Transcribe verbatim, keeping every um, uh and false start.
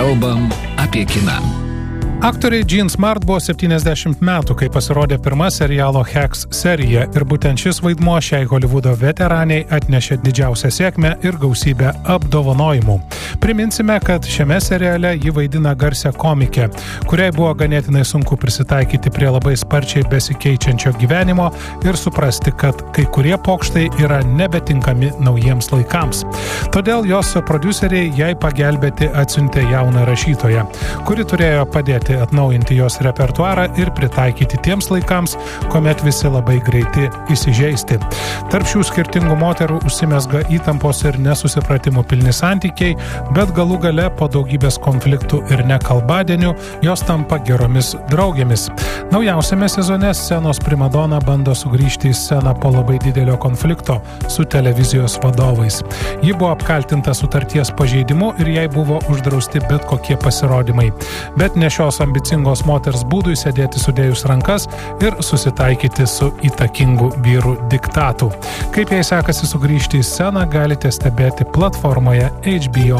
Kalbam apie kiną. Aktoriai Jean Smart buvo septyniasdešimt metų, kai pasirodė pirma serialo Hacks serija ir būtent šis vaidmuo šiai Holivudo veteraniai atnešė didžiausią sėkmę ir gausybę apdovanojimų. Priminsime, kad šiame seriale ji vaidina garsią komikę, kuriai buvo ganėtinai sunku prisitaikyti prie labai sparčiai besikeičiančio gyvenimo ir suprasti, kad kai kurie pokštai yra nebetinkami naujiems laikams. Todėl jos prodiuseriai jai pagelbėti atsiuntė jauną rašytoją, kuri turėjo padėti atnaujinti jos repertuarą ir pritaikyti tiems laikams, kuomet visi labai greiti įsižeisti. Tarp šių skirtingų moterų užsimezga įtampos ir nesusipratimų pilni santykiai, bet galų gale po daugybės konfliktų ir nekalbadienių jos tampa geromis draugėmis. Naujausiame sezone scenos primadona bando sugrįžti į sceną po labai didelio konflikto su televizijos vadovais. Ji buvo apkaltinta sutarties pažeidimu ir jai buvo uždrausti bet kokie pasirodymai. Bet ne šios ambicingos moters būdui sėdėti sudėjus rankas ir susitaikyti su įtakingu vyru diktatu. Kaip jai sekasi sugrįžti į sceną, galite stebėti platformoje H B O